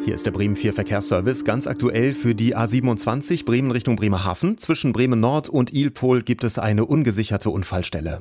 Hier ist der Bremen 4 Verkehrsservice. Ganz aktuell für die A27 Bremen Richtung Bremerhaven. Zwischen Bremen Nord und Ilpol gibt es eine ungesicherte Unfallstelle.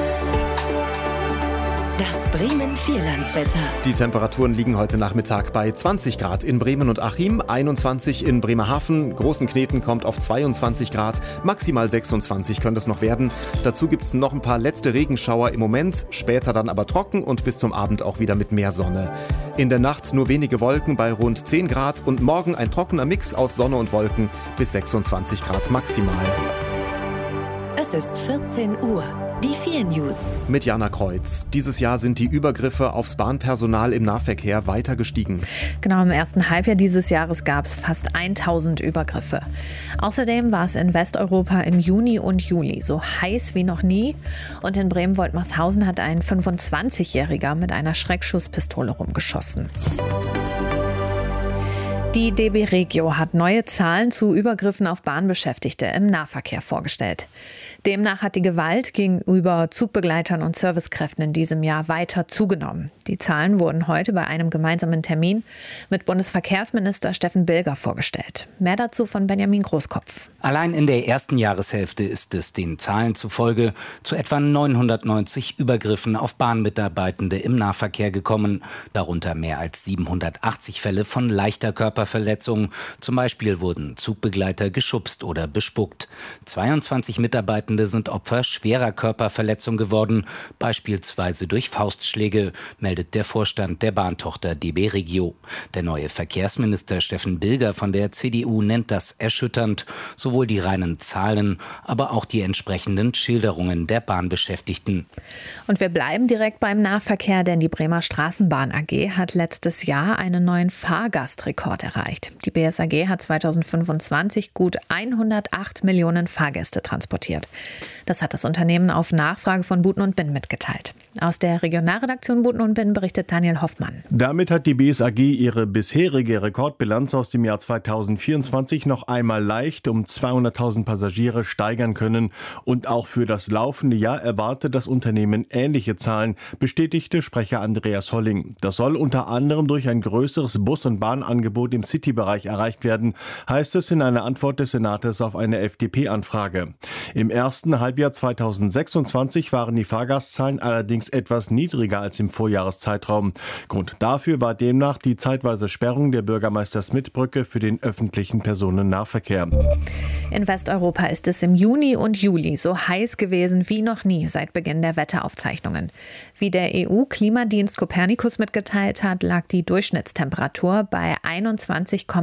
Das Bremen Vierlandswetter. Die Temperaturen liegen heute Nachmittag bei 20 Grad in Bremen und Achim, 21 in Bremerhaven, Großenkneten kommt auf 22 Grad, maximal 26 könnte es noch werden. Dazu gibt es noch ein paar letzte Regenschauer im Moment, später dann aber trocken und bis zum Abend auch wieder mit mehr Sonne. In der Nacht nur wenige Wolken bei rund 10 Grad und morgen ein trockener Mix aus Sonne und Wolken bis 26 Grad maximal. Es ist 14 Uhr. Die 4 News. Mit Jana Kreuz. Dieses Jahr sind die Übergriffe aufs Bahnpersonal im Nahverkehr weiter gestiegen. Genau, im ersten Halbjahr dieses Jahres gab es fast 1000 Übergriffe. Außerdem war es in Westeuropa im Juni und Juli so heiß wie noch nie. Und in Bremen-Woltmarshausen hat ein 25-Jähriger mit einer Schreckschusspistole rumgeschossen. Die DB Regio hat neue Zahlen zu Übergriffen auf Bahnbeschäftigte im Nahverkehr vorgestellt. Demnach hat die Gewalt gegenüber Zugbegleitern und Servicekräften in diesem Jahr weiter zugenommen. Die Zahlen wurden heute bei einem gemeinsamen Termin mit Bundesverkehrsminister Steffen Bilger vorgestellt. Mehr dazu von Benjamin Großkopf. Allein in der ersten Jahreshälfte ist es den Zahlen zufolge zu etwa 990 Übergriffen auf Bahnmitarbeitende im Nahverkehr gekommen. Darunter mehr als 780 Fälle von leichter Körperverletzung. Zum Beispiel wurden Zugbegleiter geschubst oder bespuckt. 22 Mitarbeitende sind Opfer schwerer Körperverletzung geworden, beispielsweise durch Faustschläge, meldet der Vorstand der Bahntochter DB Regio. Der neue Verkehrsminister Steffen Bilger von der CDU nennt das erschütternd. Sowohl die reinen Zahlen, aber auch die entsprechenden Schilderungen der Bahnbeschäftigten. Und wir bleiben direkt beim Nahverkehr, denn die Bremer Straßenbahn AG hat letztes Jahr einen neuen Fahrgastrekord erreicht. Die BSAG hat 2025 gut 108 Millionen Fahrgäste transportiert. Das hat das Unternehmen auf Nachfrage von Buten und Binn mitgeteilt. Aus der Regionalredaktion Buten und Binn berichtet Daniel Hoffmann. Damit hat die BSAG ihre bisherige Rekordbilanz aus dem Jahr 2024 noch einmal leicht um 200.000 Passagiere steigern können. Und auch für das laufende Jahr erwartet das Unternehmen ähnliche Zahlen, bestätigte Sprecher Andreas Holling. Das soll unter anderem durch ein größeres Bus- und Bahnangebot im City-Bereich erreicht werden, heißt es in einer Antwort des Senates auf eine FDP-Anfrage. Im ersten Halbjahr 2026 waren die Fahrgastzahlen allerdings etwas niedriger als im Vorjahreszeitraum. Grund dafür war demnach die zeitweise Sperrung der Bürgermeister-Smith-Brücke für den öffentlichen Personennahverkehr. In Westeuropa ist es im Juni und Juli so heiß gewesen wie noch nie seit Beginn der Wetteraufzeichnungen. Wie der EU-Klimadienst Copernicus mitgeteilt hat, lag die Durchschnittstemperatur bei 21,8